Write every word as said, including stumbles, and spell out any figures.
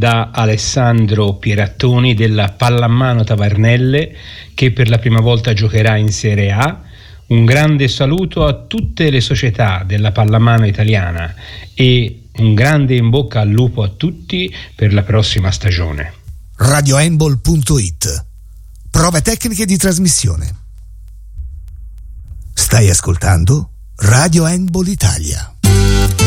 da Alessandro Pierattoni della Pallamano Tavernelle, che per la prima volta giocherà in Serie A. Un grande saluto a tutte le società della pallamano italiana e un grande in bocca al lupo a tutti per la prossima stagione. radio handball punto it. Prove tecniche di trasmissione. Stai ascoltando Radio Handball Italia.